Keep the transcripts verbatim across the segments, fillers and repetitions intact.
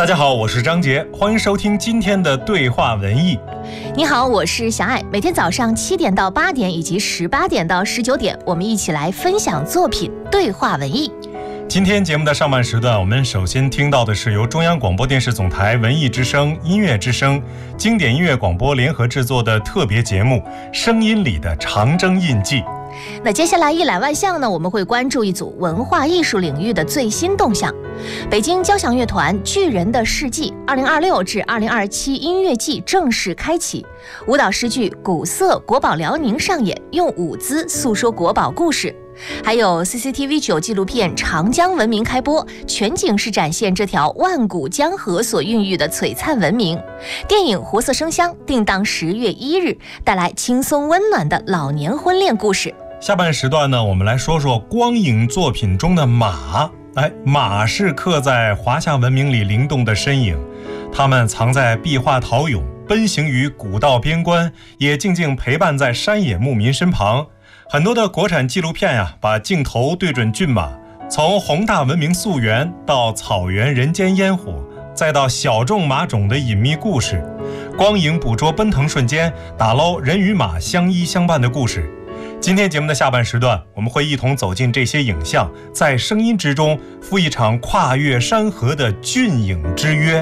家好，我是张杰，欢迎收听今天的对话文艺。 你好，我是小爱。每天早上七点到八点以及十八点到十九点，我们一起来分享作品对话文艺。 今天节目的上半时段，我们首先听到的是由中央广播电视总台文艺之声、音乐之声、经典音乐广播联合制作的特别节目《声音里的长征印记》。 那接下来一览万象呢，我们会关注一组文化艺术领域的最新动向。北京交响乐团《巨人的世纪》二零二六至二零二七音乐季正式开启，舞蹈诗剧《古色国宝辽宁》上演，用舞姿诉说国宝故事。还有 C C T V 九纪录片《长江文明》开播，全景式展现这条万古江河所孕育的璀璨文明。电影《活色生香》定档十月一日，带来轻松温暖的老年婚恋故事。 下半时段呢，我们来说说光影作品中的马。哎，马是刻在华夏文明里灵动的身影，它们藏在壁画陶俑，奔行于古道边关，也静静陪伴在山野牧民身旁。很多的国产纪录片呀、啊，把镜头对准骏马，从宏大文明溯源到草原人间烟火，再到小众马种的隐秘故事，光影捕捉奔腾瞬间，打捞人与马相依相伴的故事。今天节目的下半时段，我们会一同走进这些影像，在声音之中赴一场跨越山河的骏影之约。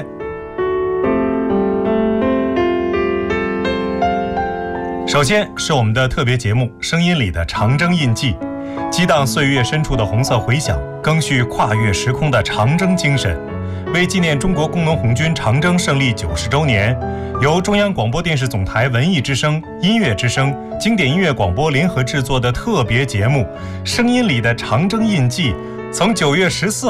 首先是我们的特别节目《声音里的长征印记》，激荡岁月深处的红色回响，更续跨越时空的长征精神。为纪念中国工农红军长征胜利九十周年，由中央广播电视总台文艺之声、音乐之声、经典音乐广播联合制作的特别节目《声音里的长征印记》，从九月十四